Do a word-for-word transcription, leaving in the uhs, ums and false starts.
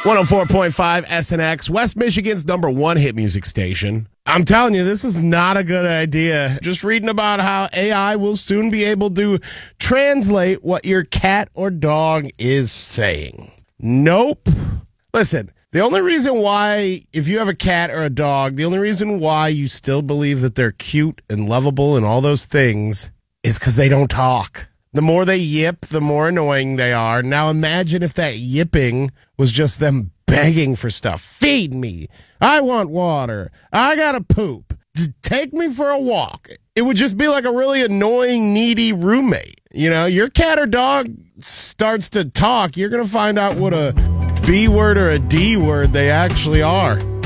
one oh four point five S N X, West Michigan's number one hit music station. I'm telling you, this is not a good idea. Just reading about how A I will soon be able to translate what your cat or dog is saying. Nope. Listen, the only reason why, if you have a cat or a dog, the only reason why you still believe that they're cute and lovable and all those things is because they don't talk. The more they yip, the more annoying they are. Now imagine if that yipping was just them begging for stuff. Feed me. I want water. I gotta poop. Take me for a walk. It would just be like a really annoying, needy roommate. You know, your cat or dog starts to talk, you're gonna find out what a B word or a D word they actually are.